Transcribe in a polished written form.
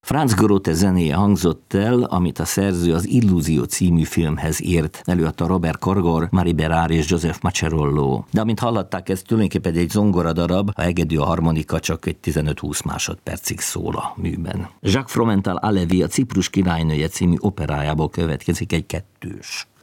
Franz Grote zenéje hangzott el, amit a szerző az Illúzió című filmhez írt. Előadta Robert Korgor, Marie Bérard és Joseph Macerollo. De amint hallották, ez tulajdonképpen egy zongoradarab, a hegedű, a harmonika csak egy 15-20 másodpercig szól a műben. Jacques Fromental Alevi, a Ciprus királynője című operájából következik egy kettős.